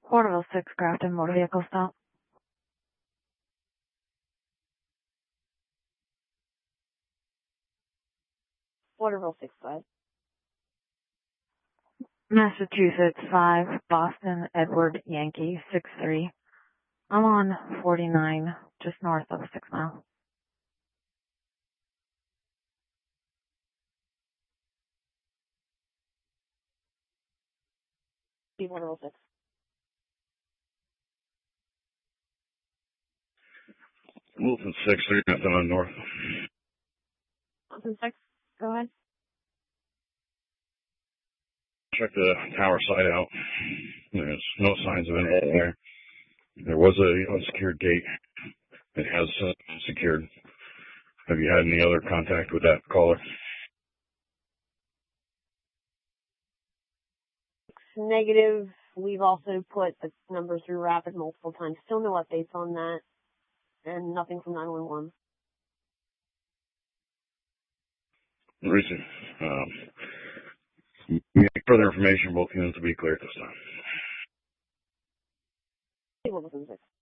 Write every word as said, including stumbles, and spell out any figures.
Porterville six, Grafton, motor vehicle stop. Porterville six five. Massachusetts five, Boston, Edward, Yankee six three. I'm on forty-nine, just north of six mile. Porterville six. Wilson six three, nothing on north. Wilson six, go ahead. Check the tower side out. There's no signs of anything there. There was a unsecured gate. It has uh, secured. Have you had any other contact with that caller? Negative. We've also put the number through Rapid multiple times. Still no updates on that. And nothing from nine one one. Recent. Um, further information, both units will be clear at this time. Wilson six.